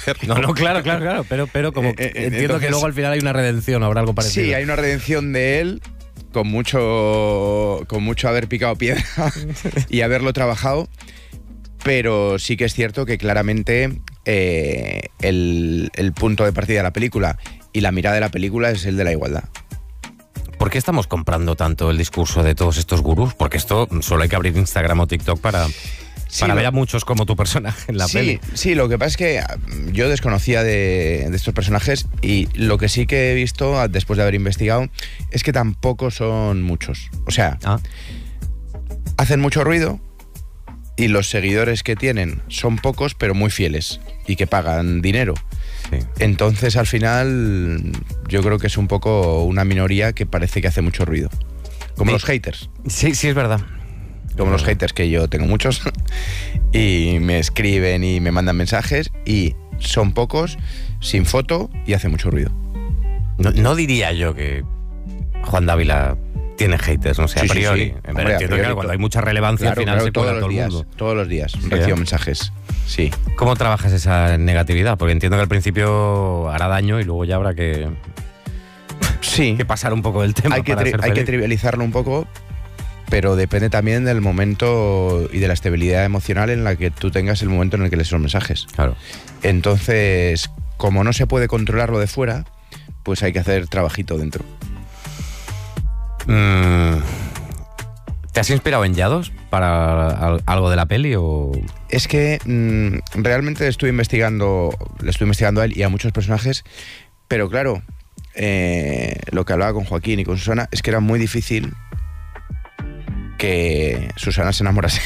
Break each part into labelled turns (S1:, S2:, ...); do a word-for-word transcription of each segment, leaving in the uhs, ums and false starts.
S1: hacerlo.
S2: No, no, claro, claro, claro, pero, pero como
S1: Eh, eh,
S2: entiendo
S1: entonces,
S2: que luego al final hay una redención, habrá algo parecido.
S1: Sí, hay una redención de él con mucho, con mucho haber picado piedra y haberlo trabajado, pero sí que es cierto que claramente eh, el, el punto de partida de la película y la mirada de la película es el de la igualdad.
S2: ¿Por qué estamos comprando tanto el discurso de todos estos gurús? Porque esto solo hay que abrir Instagram o TikTok para...
S1: Sí,
S2: para
S1: lo,
S2: ver a muchos como tu personaje en la
S1: sí,
S2: peli.
S1: Sí, lo que pasa es que yo desconocía de, de estos personajes y lo que sí que he visto después de haber investigado es que tampoco son muchos. O sea,
S2: Ah.
S1: hacen mucho ruido y los seguidores que tienen son pocos pero muy fieles y que pagan dinero.
S2: Sí.
S1: Entonces al final yo creo que es un poco una minoría que parece que hace mucho ruido. Como
S2: Sí.
S1: los haters.
S2: Sí, sí, es verdad.
S1: Como los haters, que yo tengo muchos, y me escriben y me mandan mensajes, y son pocos, sin foto, y hace mucho ruido.
S2: No, no diría yo que Juan Dávila tiene haters, no sé,
S1: Sí,
S2: a
S1: sí,
S2: priori.
S1: sí.
S2: Pero
S1: Hombre, a
S2: entiendo
S1: priori
S2: que cuando
S1: to-
S2: hay mucha relevancia
S1: Claro,
S2: al final
S1: claro,
S2: se
S1: todos
S2: cuela
S1: los
S2: todo el
S1: días,
S2: mundo.
S1: todos los días
S2: Sí,
S1: recibo
S2: ¿eh?
S1: mensajes, sí.
S2: ¿Cómo trabajas esa negatividad? Porque entiendo que al principio hará daño y luego ya habrá que,
S1: Sí,
S2: que pasar un poco del tema
S1: hay que,
S2: para
S1: tri-
S2: ser
S1: hay que
S2: feliz.
S1: trivializarlo un poco, pero depende también del momento y de la estabilidad emocional en la que tú tengas el momento en el que lees los mensajes.
S2: Claro.
S1: Entonces, como no se puede controlarlo de fuera, pues hay que hacer trabajito dentro.
S2: Mm, ¿Te has inspirado en Yados para al- algo de la peli o...?
S1: Es que mmm, realmente estuve investigando, le estoy investigando a él y a muchos personajes, pero claro, eh, lo que hablaba con Joaquín y con Susana es que era muy difícil que Susana se enamorase.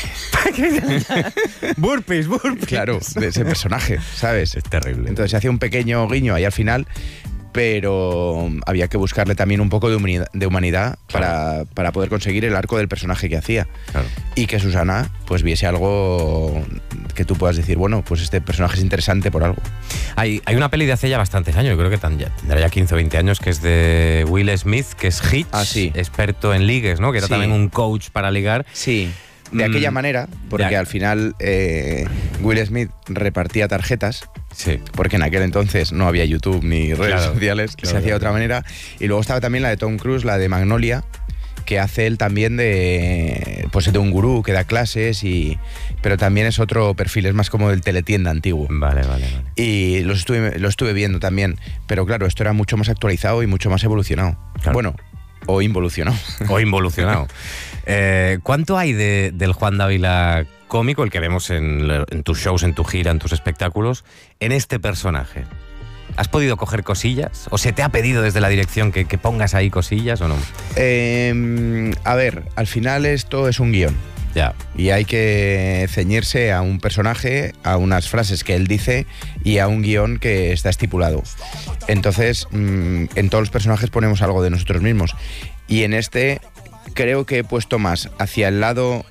S2: Burpees, burpees.
S1: Claro, de ese personaje, ¿sabes?
S2: Es terrible.
S1: Entonces se hacía un pequeño guiño ahí al final, pero había que buscarle también un poco de humanidad, de humanidad para, para poder conseguir el arco del personaje que hacía.
S2: Claro.
S1: Y que Susana pues viese algo que tú puedas decir, bueno, pues este personaje es interesante por algo.
S2: Hay, hay una peli de hace ya bastantes años, yo creo que tan, ya, tendrá ya quince o veinte años, que es de Will Smith, que es Hitch,
S1: Ah, sí.
S2: experto en ligues, ¿no? Que era
S1: Sí.
S2: también un coach para ligar.
S1: Sí. De
S2: Mm,
S1: aquella manera, porque
S2: ya.
S1: al final eh, Will Smith repartía tarjetas,
S2: Sí.
S1: porque en aquel entonces no había YouTube ni redes
S2: Claro,
S1: sociales,
S2: claro,
S1: se hacía de otra
S2: claro.
S1: manera. Y luego estaba también la de Tom Cruise, la de Magnolia, que hace él también de, pues, de un gurú que da clases, y, pero también es otro perfil, es más como del teletienda antiguo.
S2: Vale, vale, vale.
S1: Y los estuve, lo estuve viendo también, pero claro, esto era mucho más actualizado y mucho más evolucionado.
S2: Claro.
S1: Bueno, o involucionado.
S2: O involucionado. Eh, ¿Cuánto hay de, del Juan Dávila cómico, el que vemos en, en tus shows, en tu gira, en tus espectáculos, en este personaje? ¿Has podido coger cosillas? ¿O se te ha pedido desde la dirección que, que pongas ahí cosillas o no?
S1: Eh, a ver, al final esto es un guión.
S2: Ya.
S1: Y hay que ceñirse a un personaje, a unas frases que él dice y a un guión que está estipulado. Entonces, mmm, en todos los personajes ponemos algo de nosotros mismos. Y en este creo que he puesto más hacia el lado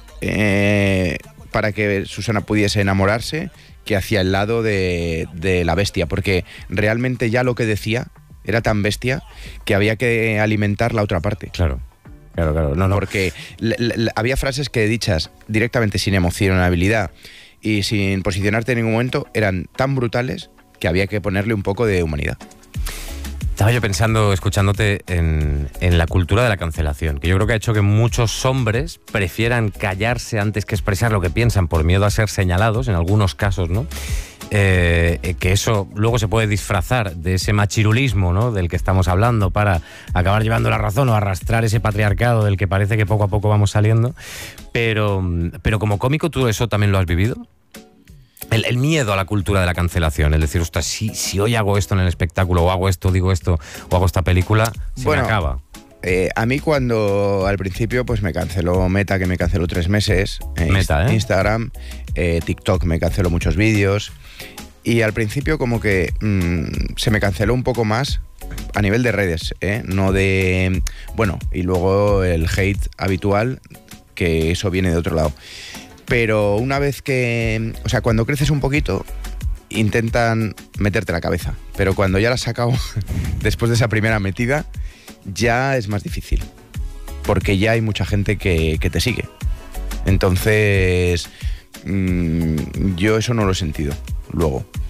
S1: eh, para que Susana pudiese enamorarse que hacia el lado de, de la bestia. Porque realmente ya lo que decía era tan bestia que había que alimentar la otra parte.
S2: Claro. Claro, claro. No, no.
S1: Porque le, le, había frases que dichas directamente sin emocionabilidad y sin posicionarte en ningún momento eran tan brutales que había que ponerle un poco de humanidad.
S2: Estaba yo pensando, escuchándote, en, en la cultura de la cancelación, que yo creo que ha hecho que muchos hombres prefieran callarse antes que expresar lo que piensan por miedo a ser señalados, en algunos casos, ¿no? Eh, que eso luego se puede disfrazar de ese machirulismo, ¿no?, del que estamos hablando, para acabar llevando la razón o arrastrar ese patriarcado del que parece que poco a poco vamos saliendo. Pero, pero como cómico, ¿tú eso también lo has vivido? El, el miedo a la cultura de la cancelación, el decir, ostras, si, si hoy hago esto en el espectáculo, o hago esto, digo esto, o hago esta película, se
S1: bueno,
S2: me acaba.
S1: Eh, a mí cuando al principio pues me canceló Meta, que me canceló tres meses, eh,
S2: Meta, ¿eh?
S1: Instagram, eh, TikTok me canceló muchos vídeos, y al principio como que mmm, se me canceló un poco más a nivel de redes, ¿eh? No de... Bueno, y luego el hate habitual, que eso viene de otro lado. Pero una vez que... O sea, cuando creces un poquito, intentan meterte la cabeza. Pero cuando ya la has sacado, después de esa primera metida, ya es más difícil. Porque ya hay mucha gente que, que te sigue. Entonces, mmm, yo eso no lo he sentido luego.